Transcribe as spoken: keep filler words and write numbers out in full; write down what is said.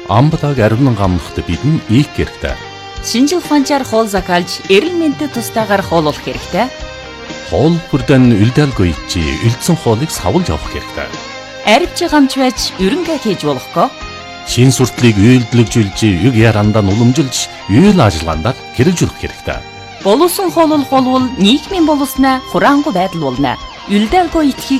Амбалаг ариун гамнахт бидэн ийх хэрэгтэй. Шинжил ухаанчаар хоол закалж, эрэл мэндэд тустаагаар хооллох хэрэгтэй. Хоол бүрдэн үлдээлгүй чи үлдсэн хоолыг савлж авах хэрэгтэй. Арвч гамч байж ерөнхий хийж болохгүй. Шин суртлыг үйлдэлжүүлж, юг ярандаа уламжилж, үйл ажиллагаанд хэрэгжүүлэх хэрэгтэй. Боловсон хооллол болвол нийгмийн боловснаа хураангуй байдал болно. Үлдээлгүй итгэх